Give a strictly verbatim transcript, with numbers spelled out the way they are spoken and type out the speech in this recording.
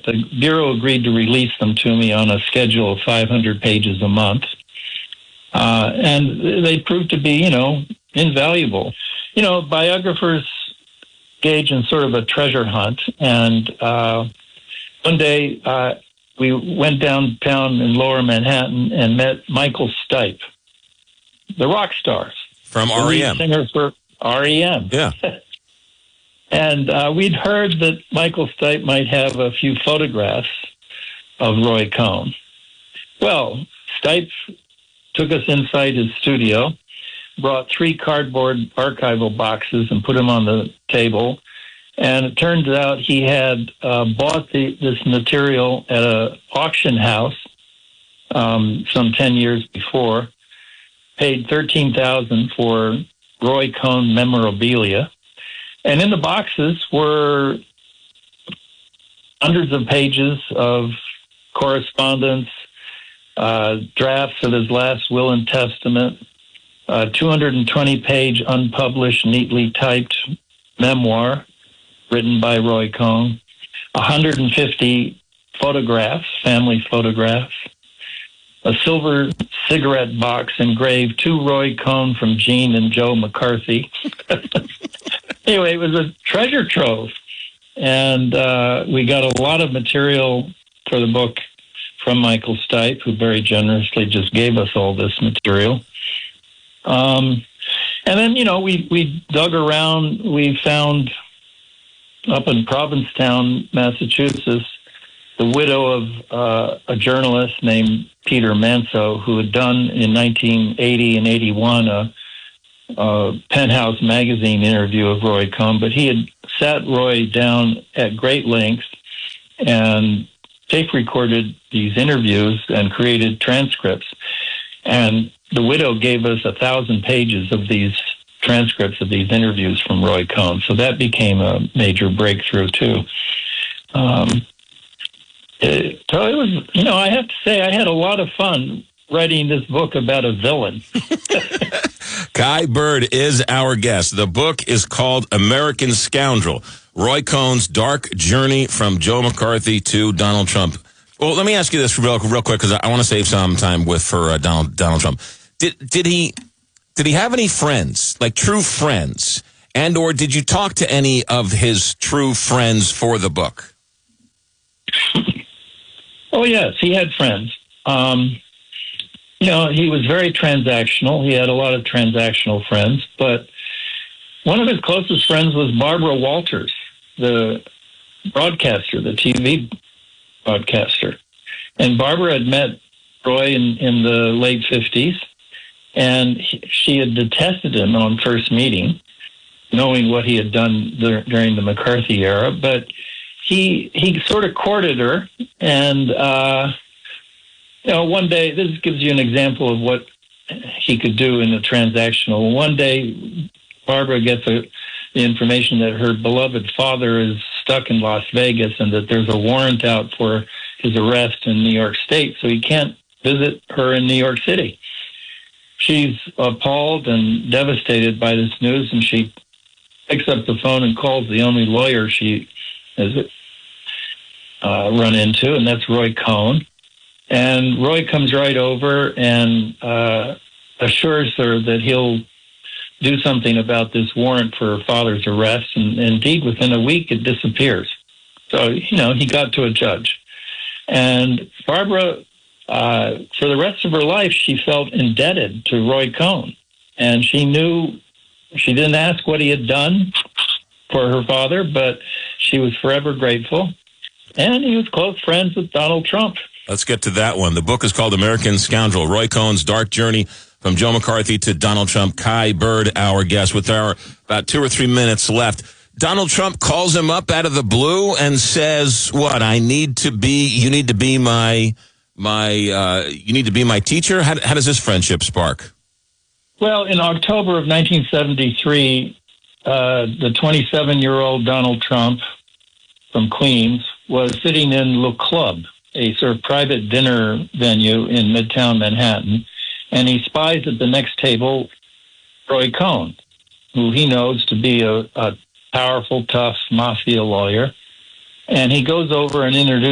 but the Bureau agreed to release them to me on a schedule of five hundred pages a month. Uh, and they proved to be, you know, invaluable. You know, biographers engage in sort of a treasure hunt. And uh, one day uh, we went downtown in Lower Manhattan and met Michael Stipe, the rock star. From R E M. The lead singer for R E M. Yeah. And uh, we'd heard that Michael Stipe might have a few photographs of Roy Cohn. Well, Stipe took us inside his studio, brought three cardboard archival boxes and put them on the table. And it turns out he had uh, bought the, this material at an auction house um, some ten years before, paid thirteen thousand dollars for Roy Cohn memorabilia. And in the boxes were hundreds of pages of correspondence, uh, drafts of his last will and testament, a two hundred twenty page unpublished, neatly typed memoir written by Roy Cohn, one hundred fifty photographs, family photographs, a silver cigarette box engraved to Roy Cohn from Gene and Joe McCarthy. Anyway, it was a treasure trove. And uh, we got a lot of material for the book from Michael Stipe, who very generously just gave us all this material. Um, and then, you know, we, we dug around. We found up in Provincetown, Massachusetts, the widow of uh, a journalist named Peter Manso, who had done in nineteen eighty and eighty-one a, a Penthouse magazine interview of Roy Cohn, but he had sat Roy down at great length and tape recorded these interviews and created transcripts. And the widow gave us a thousand pages of these transcripts of these interviews from Roy Cohn. So that became a major breakthrough too. Um, it, so it was, you know, I have to say I had a lot of fun writing this book about a villain. Kai Bird is our guest. The book is called American Scoundrel, Roy Cohn's Dark Journey from Joe McCarthy to Donald Trump. Well, let me ask you this real, real quick, because I, I want to save some time with for uh, Donald Donald Trump. Did did he did he have any friends, like true friends, and or did you talk to any of his true friends for the book? Oh yes, he had friends. Um, you know, he was very transactional. He had a lot of transactional friends, but one of his closest friends was Barbara Walters, the broadcaster, the T V broadcaster. And Barbara had met Roy in, in the late fifties, and he, she had detested him on first meeting, knowing what he had done dur- during the McCarthy era. But he he sort of courted her, and uh, you know, one day, this gives you an example of what he could do in the transactional. One day, Barbara gets a, the information that her beloved father is stuck in Las Vegas and that there's a warrant out for his arrest in New York State, so he can't visit her in New York City. She's appalled and devastated by this news, and she picks up the phone and calls the only lawyer she has uh, run into, and that's Roy Cohn. And Roy comes right over and uh, assures her that he'll do something about this warrant for her father's arrest. And indeed, within a week, it disappears. So, you know, he got to a judge. And Barbara, uh, for the rest of her life, she felt indebted to Roy Cohn. And she knew, she didn't ask what he had done for her father, but she was forever grateful. And he was close friends with Donald Trump. Let's get to that one. The book is called American Scoundrel, Roy Cohn's Dark Journey from Joe McCarthy to Donald Trump. Kai Bird, our guest, with our about two or three minutes left. Donald Trump calls him up out of the blue and says, what, I need to be, you need to be my, my, uh, you need to be my teacher? How, how does this friendship spark? Well, in October of nineteen seventy-three, uh, the twenty-seven-year-old Donald Trump from Queens was sitting in Le Club, a sort of private dinner venue in Midtown Manhattan, and he spies at the next table Roy Cohn, who he knows to be a, a powerful, tough mafia lawyer. And he goes over and introduces